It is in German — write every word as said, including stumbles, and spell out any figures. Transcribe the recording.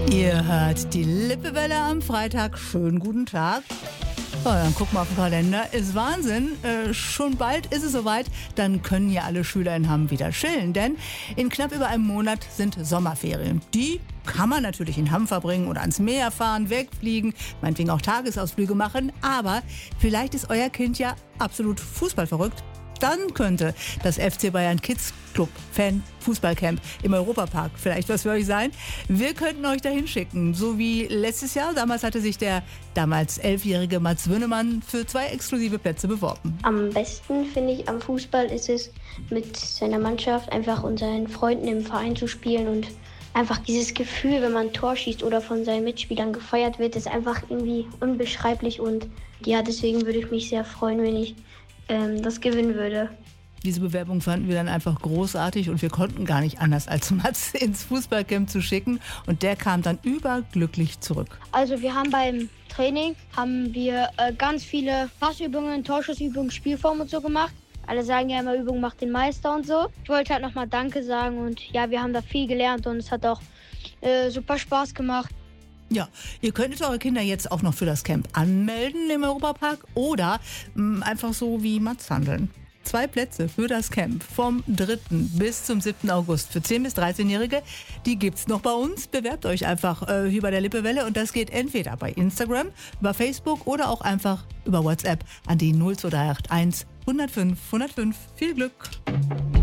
Ihr hört die Lippewelle am Freitag. Schönen guten Tag. So, dann gucken wir auf den Kalender. Ist Wahnsinn. Äh, schon bald ist es soweit. Dann können ja alle Schüler in Hamm wieder chillen. Denn in knapp über einem Monat sind Sommerferien. Die kann man natürlich in Hamm verbringen oder ans Meer fahren, wegfliegen, meinetwegen auch Tagesausflüge machen. Aber vielleicht ist euer Kind ja absolut fußballverrückt. Dann könnte das F C Bayern Kids Club Fan Fußballcamp im Europapark vielleicht was für euch sein. Wir könnten euch dahin schicken, so wie letztes Jahr. Damals hatte sich der damals elfjährige Mats Wünnemann für zwei exklusive Plätze beworben. Am besten, finde ich, am Fußball ist es, mit seiner Mannschaft einfach und seinen Freunden im Verein zu spielen und einfach dieses Gefühl, wenn man ein Tor schießt oder von seinen Mitspielern gefeiert wird, ist einfach irgendwie unbeschreiblich und ja, deswegen würde ich mich sehr freuen, wenn ich ähm, das gewinnen würde. Diese Bewerbung fanden wir dann einfach großartig und wir konnten gar nicht anders, als Mats ins Fußballcamp zu schicken. Und der kam dann überglücklich zurück. Also wir haben beim Training haben wir äh, ganz viele Passübungen, Torschussübungen, Spielformen und so gemacht. Alle sagen ja immer, Übung macht den Meister und so. Ich wollte halt nochmal Danke sagen und ja, wir haben da viel gelernt und es hat auch äh, super Spaß gemacht. Ja, ihr könntet eure Kinder jetzt auch noch für das Camp anmelden im Europapark oder mh, einfach so wie Mats handeln. Zwei Plätze für das Camp vom dritten bis zum siebten August für zehn- bis dreizehnjährige. Die gibt's noch bei uns. Bewerbt euch einfach äh, über der Lippewelle und das geht entweder bei Instagram, über Facebook oder auch einfach über WhatsApp an die null zwei drei acht eins hundertfünf hundertfünf. Viel Glück!